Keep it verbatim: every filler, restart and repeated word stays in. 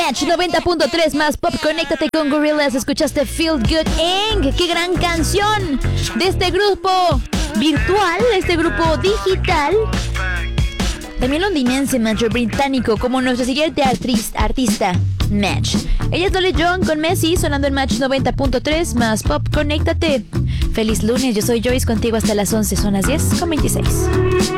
Match noventa punto tres más Pop. Conéctate con Gorillaz. Escuchaste Feel Good Inc. ¡Qué gran canción! De este grupo virtual, este grupo digital, también londinense, Match, británico, como nuestro siguiente artista, artista Match. Ella es Dolly John con Messi, sonando en Match noventa punto tres más Pop. Conéctate. Feliz lunes, yo soy Joyce, contigo hasta las once, son las diez con veintiséis.